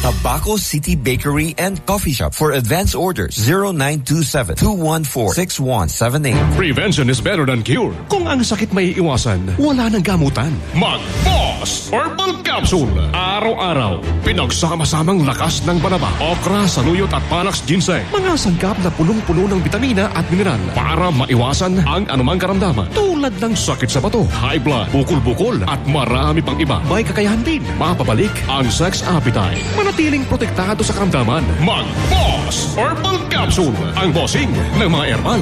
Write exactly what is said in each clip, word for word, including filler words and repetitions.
Tabaco City Bakery and Coffee Shop. For advance orders, zero nine two seven, two one four, six one seven eight. Prevention is better than cure. Kung ang sakit may iwasan, wala nang gamutan. Mag-Boss Herbal Capsule. Araw-araw, pinagsama-samang lakas ng banaba, okra, saluyot at panax ginseng. Mga sangkap na punong-puno ng vitamina at mineral para maiwasan ang anumang karamdaman. Tulad ng sakit sa bato, high blood, bukol-bukol at marami pang iba. May kakayahan din mapabalik ang sex appetite. Manatiling protektado sa karamdaman. Mag-Boss Herbal Capsule. Ang bossing ng mga herbal.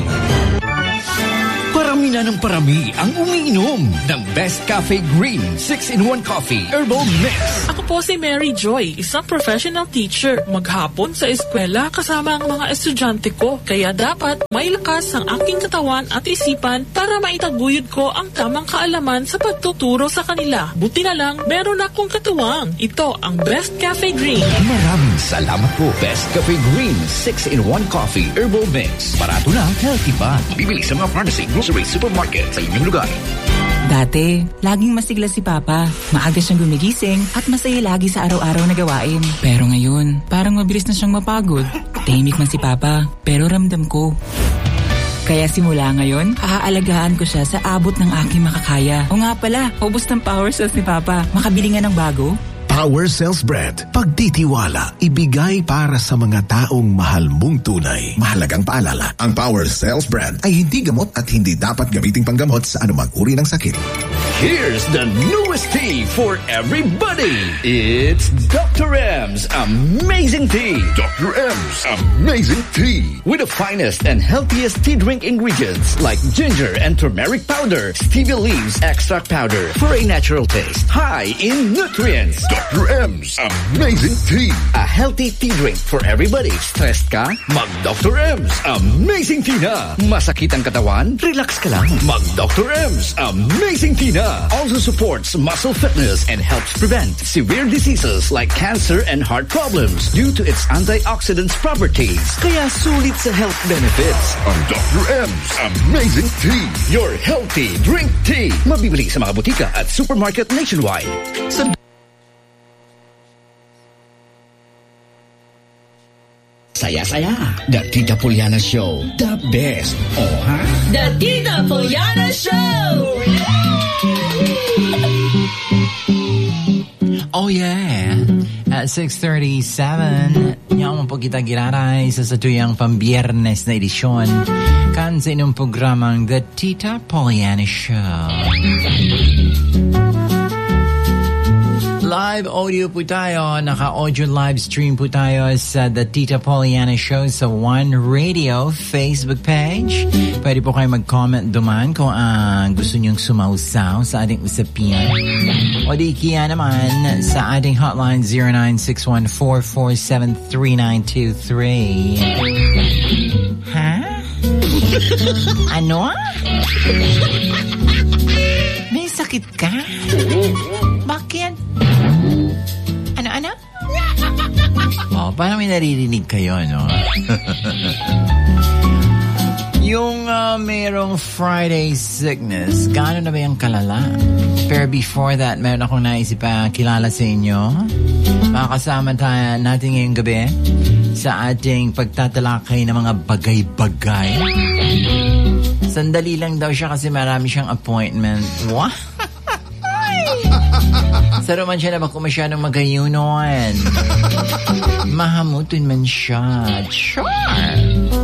Parami na ng parami ang umiinom ng Best Cafe Green six in one Coffee Herbal Mix. Ako po si Mary Joy, isang professional teacher. Maghapon sa eskwela kasama ang mga estudyante ko. Kaya dapat may lakas ang aking katawan at isipan para maitaguyod ko ang tamang kaalaman sa pagtuturo sa kanila. Buti na lang, meron akong katuwang. Ito ang Best Cafe Green. Maraming salamat po. Best Cafe Green six in one Coffee Herbal Mix. Barato na, healthy pa. Bibili sa mga pharmacy, grocery, supermarket sa inyong lugar. Dati, laging masigla si Papa. Maaga siyang gumigising at masaya lagi sa araw-araw na gawain. Pero ngayon, parang mabilis na siyang mapagod. Tahimik man si Papa, pero ramdam ko. Kaya simula ngayon, aalagaan ko siya sa abot ng aking makakaya. O nga pala, ubos ng power cells ni Papa. Makabili nga ng bago. Power Cells Brand. Pagtitiwala, ibigay para sa mga taong mahal mong tunay. Mahalagang paalala, ang Power Cells Brand ay hindi gamot at hindi dapat gamiting panggamot sa anumang uri ng sakit. Here's the newest tea for everybody. It's Doctor M's Amazing Tea. Doctor M's Amazing Tea. With the finest and healthiest tea drink ingredients like ginger and turmeric powder, stevia leaves extract powder for a natural taste. High in nutrients. Doctor M's Amazing Tea. A healthy tea drink for everybody. Stressed ka? Mag Doctor M's Amazing Tea na. Masakit ang katawan? Relax ka lang. Mag Doctor M's Amazing Tea na. Also supports muscle fitness and helps prevent severe diseases like cancer and heart problems due to its antioxidants properties. Kaya sulit sa health benefits. Ang Doctor M's Amazing Tea. Your healthy drink tea. Mabibili sa mga butika at supermarket nationwide. Sa Saya-saya. The Tita Poliana Show. The best. Oh, ha? The Tita Poliana Show! Oh, yeah. At six thirty-seven, yaman po kita giraray sa satuyang pambiyernes na edisyon kan sa inyong programang The Tita Poliana Show. Live audio po tayo, naka-audio live stream po tayo sa The Tita Poliana Show sa One Radio Facebook page. Pwede po kayo mag-comment duman kung uh, gusto nyong sumausaw sa ating usapian. O di kaya naman sa ating hotline zero nine six one four four seven three nine two three. Ha? Ano? May sakit ka? Bakit? Ano-ano? Oh, parang may naririnig kayo, no? Yung uh, mayroong Friday sickness, gaano na ba yung kalala? Pero before that, meron akong naisip pa kilala sa inyo. Makakasama tayo natin ngayong gabi sa ating pagtatalakay ng mga bagay-bagay. Sandali lang daw siya kasi marami siyang appointment. What? Saro man siya na kung masyadong magayunon. Mahamutin man siya. Sure.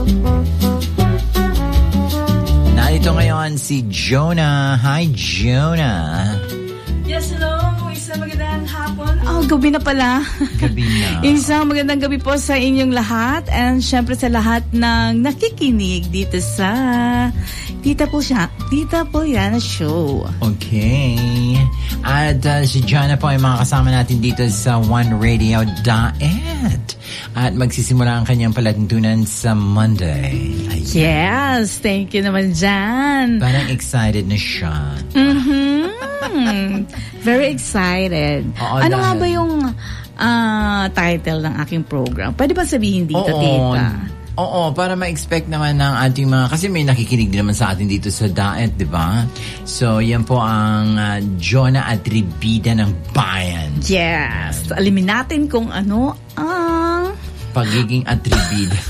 Narito ngayon si Jonah. Hi, Jonah. Yes, hello. Isang magandang hapon. Oh, gabi na pala. Gabi na. Isang magandang gabi po sa inyong lahat. And syempre sa lahat ng nakikinig dito sa Tita po siya. Tita Poliana Show. Okay. At uh, si Jana po ay makakasama natin dito sa One Radio Daet. At magsisimula ang kanyang palatuntunan sa Monday. Ayan. Yes, thank you naman dyan. Parang excited na siya. Mm-hmm. Very excited. Oo, ano dahil... nga ba yung uh, title ng aking program? Pwede ba sabihin dito, Oo, Tita? Oo, para ma-expect naman ng ating mga, kasi may nakikinig din naman sa atin dito sa Daet, di ba? So, yan po ang uh, Jonah Atribida ng bayan. Yes. Alimin natin kung ano ang pagiging atribida.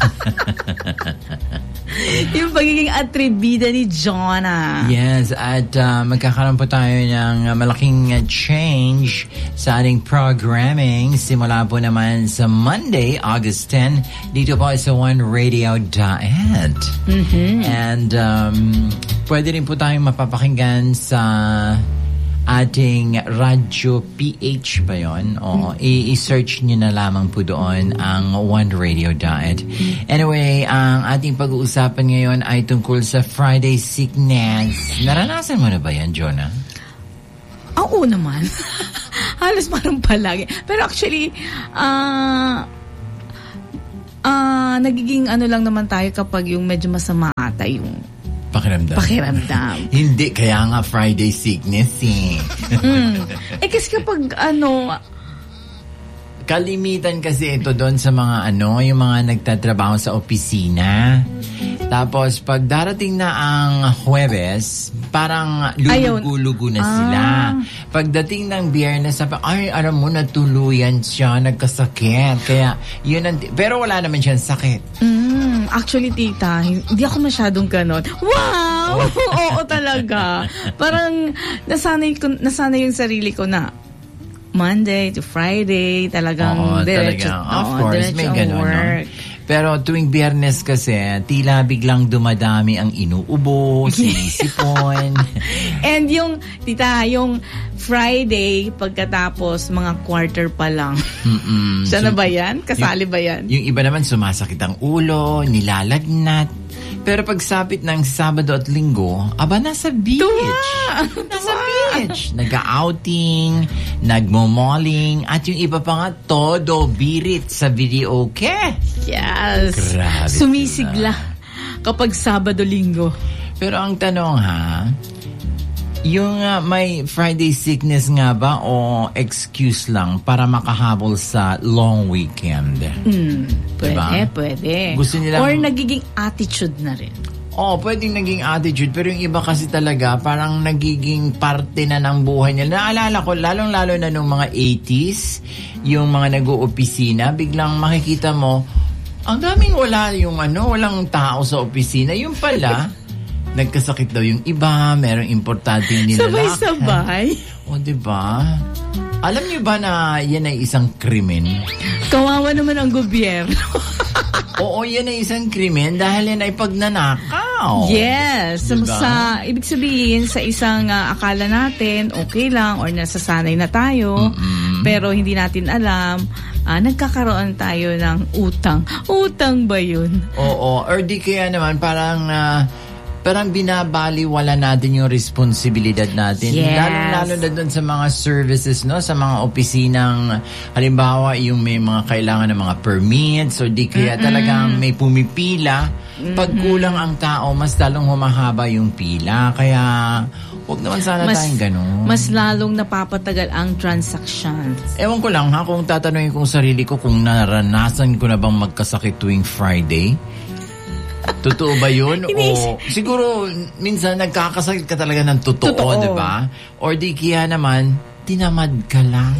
Yung pagiging atribida ni Jonah. Yes, at uh, magkakaroon po tayo ng uh, malaking uh, change sa ating programming. Simula po naman sa Monday, August tenth, dito po sa One Radio Daet. Mm-hmm. And um, pwede rin po tayong mapapakinggan sa ating Radyo P H ba yun? Oo, mm-hmm. i-search nyo na lamang po doon ang One Radio Daet. Anyway, ang ating pag-uusapan ngayon ay tungkol sa Friday sickness. Naranasan mo na ba yan, Jonah? Oo naman. Halos parang palagi. Pero actually, ah... Uh, uh, nagiging ano lang naman tayo kapag yung medyo masama ata yung Pakiramdam. Pakiramdam. Hindi, kaya nga Friday sickness eh. mm. Eh kasi kapag ano... Kalimitan kasi ito doon sa mga ano, yung mga nagtatrabaho sa opisina. Tapos pag darating na ang Huwebes, parang lulugo-lugo na sila. Ah. Pagdating ng Biyernes, sabi, ay, alam mo, natuluyan siya, nagkasakit. Kaya, yun ang... Pero wala naman siyang sakit. Mm, actually, tita, hindi ako masyadong ganon. Wow! Oo, talaga. Parang nasanay, ko, nasanay yung sarili ko na Monday to Friday, talagang Oo, diretso, talagang, of oo, course, may ganun, work. No? Pero tuwing Biyernes kasi, tila biglang dumadami ang inuubo, sinisipon. And yung, tita, yung Friday, pagkatapos, mga quarter pa lang. Siya na ba yan? Kasali yung, ba yan? Yung iba naman, sumasakit ang ulo, nilalagnat. Pero pagsapit ng Sabado at Linggo, aba, nasa beach. Tuwa! Nasa beach. Nag-outing, nagmo-malling, at yung iba pa nga, todo birit sa video, okay? Yes. Grabe. Sumisigla kapag Sabado-Linggo. Pero ang tanong ha, yung uh, may Friday sickness nga ba o excuse lang para makahabol sa long weekend? Mm, pwede, diba? Pwede. Gusto nila, or nagiging attitude na rin. Oh, pwedeng naging attitude, pero yung iba kasi talaga parang nagiging parte na ng buhay nila. Naalala ko, lalong-lalo na nung mga eighties, yung mga nag-oopisina, biglang makikita mo, ang daming wala yung ano, walang tao sa opisina. Yung pala, nagkasakit daw yung iba, merong importante yung nilalakad. Sabay-sabay. O, diba? Alam niyo ba na yan ay isang krimen? Kawawa naman ang gobyerno. Oo, yan ay isang krimen dahil yan ay pagnanakaw. Yes. Diba? Sa, ibig sabihin, sa isang uh, akala natin, okay lang, or nasasanay na tayo, mm-hmm. pero hindi natin alam, uh, nagkakaroon tayo ng utang. Utang ba yun? Oo, or di kaya naman parang... Uh, parang binabaliwala natin yung responsibilidad natin. Yes. Lalo-lalo na doon sa mga services, no? Sa mga opisinang, halimbawa, yung may mga kailangan ng mga permits, o di kaya Mm-mm. talagang may pumipila. Mm-hmm. Pag kulang ang tao, mas lalong humahaba yung pila. Kaya, huwag naman sana mas, tayong ganun. Mas lalong napapatagal ang transactions. Ewan ko lang ha, kung tatanungin kong sarili ko kung naranasan ko na bang magkasakit tuwing Friday. Totoo ba yun? O siguro minsan nagkakasakit ka talaga ng totoo, totoo. Di ba? Or di kaya naman tinamad ka lang.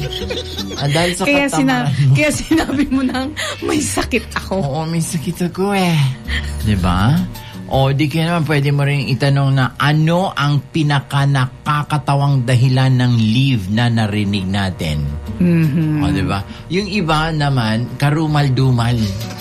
Ah, dahil sa kaya katamaran sina- mo. Kaya sinabi mo nang may sakit ako. Oo, may sakit ako eh. Di ba? O di kaya naman pwede mo rin itanong na ano ang pinaka nakakatawang dahilan ng leave na narinig natin? Mm-hmm. O di ba? Yung iba naman karumal-dumal.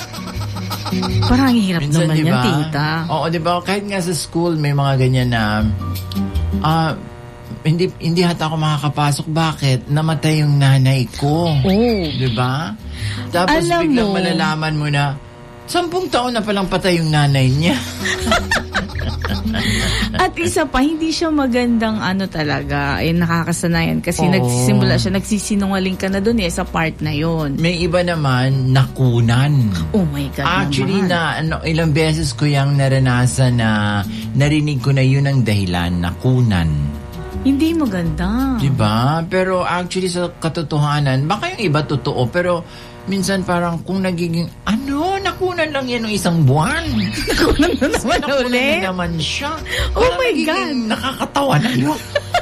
Parang hirap minsan, naman diba? yan, tita. Oo, di ba? Kahit nga sa school, may mga ganyan na, ah, uh, hindi hindi hata ako makakapasok. Bakit? Namatay yung nanay ko. Oh. Di ba? Tapos Alam biglang mo, malalaman mo na, sampung taon na palang patay yung nanay niya. At isa pa, hindi siya magandang ano talaga, eh, nakakasanayan. Kasi Oo. nagsisimula siya, nagsisinungaling ka na dun eh, sa part na yon. May iba naman, nakunan. Oh my God Actually, naman. na ano, ilang beses ko yung naranasan na narinig ko na yun ang dahilan, nakunan. Hindi maganda. Diba? Pero actually sa katotohanan, baka yung iba totoo, pero minsan parang kung nagiging, ano, nakunan lang yan ng isang buwan. Nakunan na naman Nakunan ulit. na naman siya. Oh Parang my nagiging God. Nakakatawa na yun.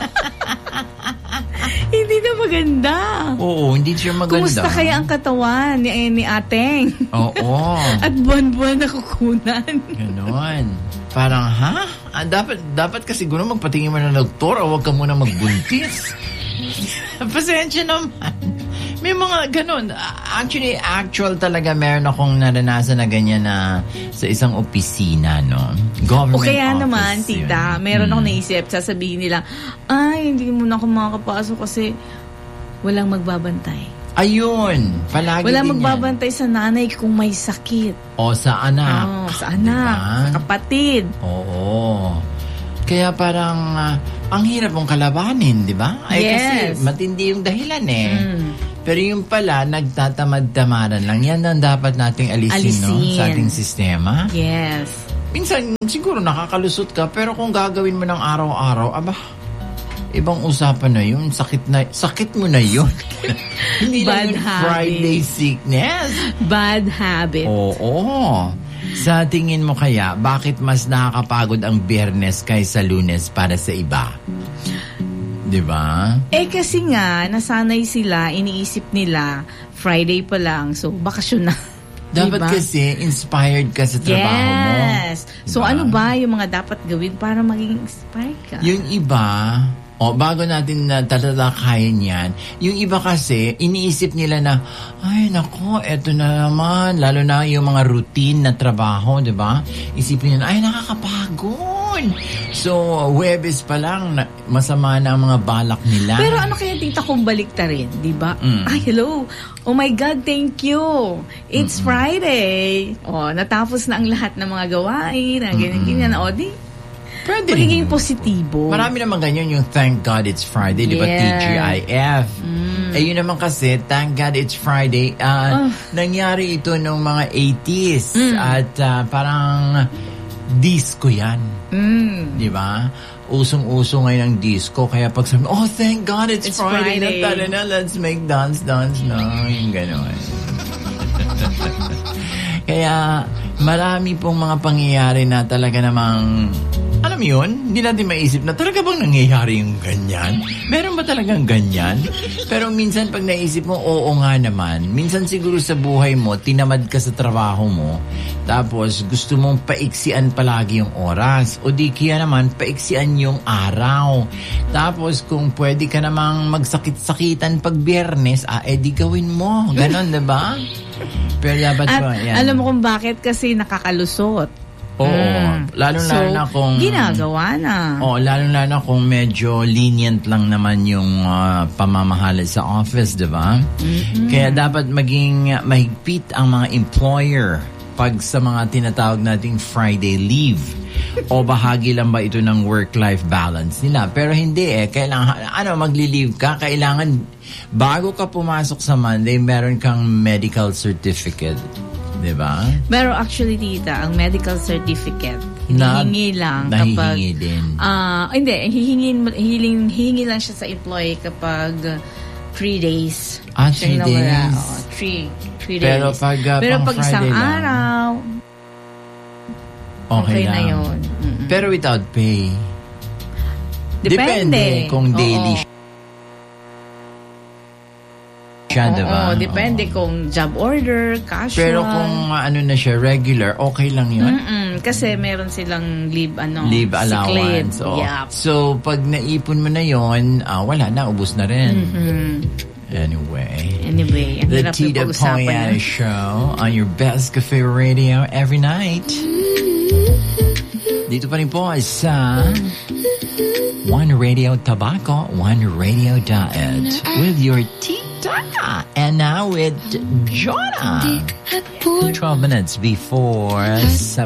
Hindi na maganda. Oo, hindi siya maganda. Kumusta kaya ang katawan ni, eh, ni Ateng? Oo. At buwan-buwan nakukunan. Ganon. Parang, ha? Ah, dapat, dapat kasi siguro magpatingin mo ng doktor o huwag ka muna magbuntis. Pasensya naman. May mga ganon. Actually, actual talaga meron akong naranasan na ganyan na sa isang opisina, no? Government O kaya office naman, yun. tita, meron Hmm. akong naisip, sasabihin nila, ay, hindi mo na ako makakapasok kasi walang magbabantay. Ayun. Palagi Walang din magbabantay sa nanay kung may sakit. yan. O sa anak. Oh, sa anak, Diba? sa kapatid. Oo. Kaya parang ah, ang hirap mong kalabanin, di ba? Ay Yes. kasi matindi yung dahilan eh. Mm. Pero yung pala, nagtatamad-tamaran lang. Yan ang dapat nating alisin, no? Alisin. Sa ating sistema. Yes. Minsan, siguro nakakalusot ka, pero kung gagawin mo ng araw-araw, aba, ibang usapan na yun. Sakit na, sakit mo na yun. Hindi lang Bad yung habit. Friday sickness. Bad habit. Oo. Sa tingin mo kaya, bakit mas nakakapagod ang Biyernes kaysa Lunes para sa iba? Diba? Eh kasi nga, nasanay sila, iniisip nila, Friday pa lang, so bakasyon na. Dapat Diba? kasi inspired ka sa trabaho mo. Yes. So Diba? ano ba yung mga dapat gawin para maging inspired ka? Yung iba, o bago natin na tatalakayin yan, yung iba kasi, iniisip nila na, ay nako, eto na naman, lalo na yung mga routine na trabaho, di ba? Isipin nila, ay nakakapagod. So, Huwebes pa lang, na, masama na ang mga balak nila. Pero ano kaya tita kung balik ta rin, di ba? Mm. Ay, hello. Oh my God, thank you. It's Mm-mm. Friday. Oh, natapos na ang lahat ng mga gawain, na ganyan-ganyan. O, di, pwede magiging rin. positibo. Marami naman ganyan yung Thank God It's Friday, di ba? Yeah. T G I F. Mm. Eh yun naman kasi, Thank God It's Friday, uh, Oh. nangyari ito nung mga eighties. Mm. At uh, parang disco yan. Mm. Di ba? Usong-uso ngayon ang disco. Kaya pag sabi, oh, thank God it's, It's Friday. Friday. Na, tara na, let's make dance, dance na. Yung gano'n. Kaya marami pong mga pangyayari na talaga namang, alam mo yun, hindi natin maisip na talaga bang nangyayari yung ganyan? Meron ba talagang ganyan? Pero minsan pag naisip mo, oo nga naman. Minsan siguro sa buhay mo, tinamad ka sa trabaho mo, tapos gusto mong paiksian palagi yung oras. O di kaya naman, paiksian yung araw. Tapos kung pwede ka namang magsakit-sakitan pag Biyernes, ah, edi gawin mo. Ganon, diba? Pero dapat At ba, yan. alam mo kung bakit kasi nakakalusot. Oo. Mm. Lalo-lalo So, na kung... ginagawa na. Oo, lalo-lalo na kung medyo lenient lang naman yung uh, pamamahala sa office, di ba? Mm-hmm. Kaya dapat maging mahigpit ang mga employer pag sa mga tinatawag nating Friday leave. O bahagi lang ba ito ng work-life balance nila? Pero hindi eh. Kailangan, ano, magli-leave ka, kailangan, bago ka pumasok sa Monday, meron kang medical certificate. Diba? Pero actually, tita, ang medical certificate, Na- hinihingi lang kapag... nahihingi din. Ah, hindi, hihingin, hihiling, hihingi lang siya sa employee kapag uh, three days. Ah, Siya three nawala. days? Oo, three, three Pero days. pag, uh, Pero pang pag isang Friday lang, araw, okay, okay na lang. yun. Mm-mm. Pero without pay. Depende. kung daily Oo. siya, diba? Oo, depende Oo. kung job order, casual. Pero kung uh, ano na siya, regular, okay lang yun? Mm-mm, kasi meron silang leave, ano, Leave sick allowance. leave. oo. Yeah. So, pag naipon mo na yon, ah, wala na, ubus na rin. Mhm. Anyway. Anyway, ang The hirap yung Tita pag-usapan Pollyanna yun. Show on your best cafe radio every night. Dito pa rin po sa One Radio Tabaco, One Radio Diet with your Tita. And now with Jonah. twelve minutes before seven.